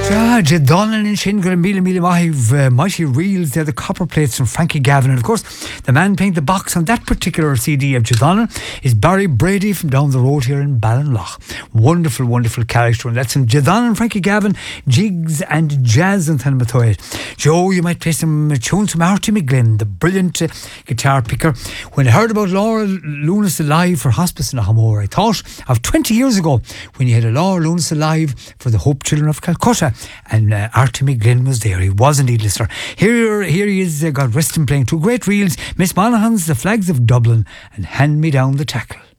Donnan and Shingle and Mila Mahiv, Mighty Reels, they're the copper plates from Frankie Gavin. And of course, the man playing the box on that particular CD of Donnan is Barry Brady from down the road here in Ballinlough. Wonderful, wonderful character. And that's some Donnan, Frankie Gavin, jigs and jazz and Thanamatoy. Joe, you might play some tunes from Artie McGlynn, the brilliant guitar picker. When I heard about Laura Loonis Alive for Hospice in Ahamore, I thought of 20 years ago when you had a Laura Loonis Alive for the Hope Children of Calcutta. And Artie McGlynn was there. He was indeed, listener. Here he is, God rest him, playing two great reels, Miss Monaghan's The Flags of Dublin and Hand Me Down the Tackle.